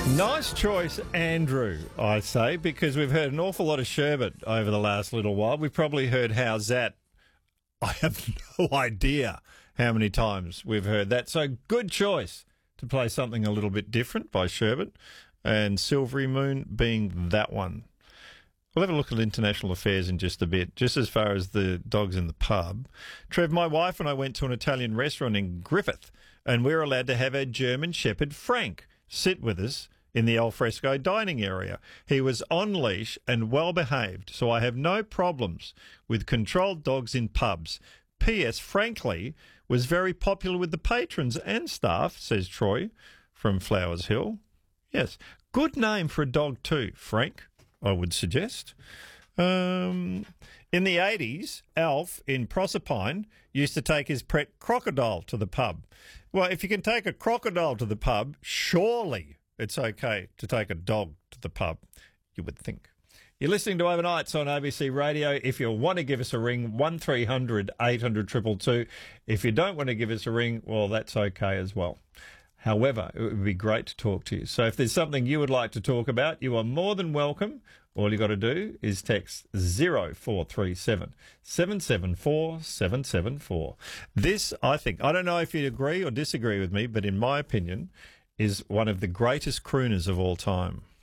Nice choice, Andrew, I say, because we've heard an awful lot of sherbet over the last little while. We've probably heard how's that. I have no idea how many times we've heard that. So good choice to play something a little bit different by Sherbet, and Silvery Moon being that one. We'll have a look at international affairs in just a bit. Just as far as the dogs in the pub, Trev, my wife and I went to an Italian restaurant in Griffith, and we were allowed to have our German Shepherd Frank sit with us in the alfresco dining area. He was on leash and well behaved, so I have no problems with controlled dogs in pubs. P.S. Frankly was very popular with the patrons and staff, says Troy from Flowers Hill. Yes, good name for a dog too, Frank, I would suggest. In the 80s, Alf in Proserpine used to take his pet crocodile to the pub. Well, if you can take a crocodile to the pub, surely it's okay to take a dog to the pub, you would think. You're listening to Overnights on ABC Radio. If you want to give us a ring, 1300 800 222. If you don't want to give us a ring, well, that's okay as well. However, it would be great to talk to you. So if there's something you would like to talk about, you are more than welcome. All you got to do is text 0437 774 774. This, I think, I don't know if you agree or disagree with me, but in my opinion, is one of the greatest crooners of all time.